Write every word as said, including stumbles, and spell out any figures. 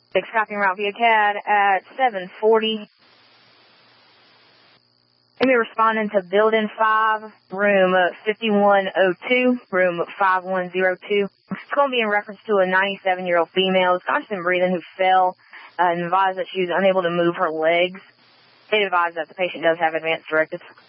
Six copying route via C A D at seven forty. Let me responding to Building five, room fifty-one oh two, room five one oh two. It's going to be in reference to a ninety-seven-year-old female who's conscious and breathing who fell uh, and advised that she was unable to move her legs. They advised that the patient does have advanced directives.